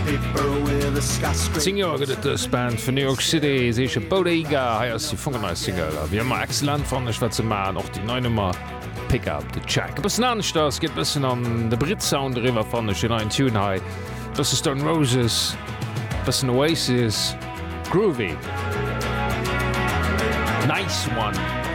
Singer gët das Band vun New York City seche Bodega heiers die Fungeneisingle. Wie immer exzellent fannech wat ze ma och die Neunummer Pickup de Jack. Bes anstars geht bisssen an de Britsound riwer fannech in ein Tune hai. Das is Stone Roses, bisssen Oasis, Groovy. Nice one.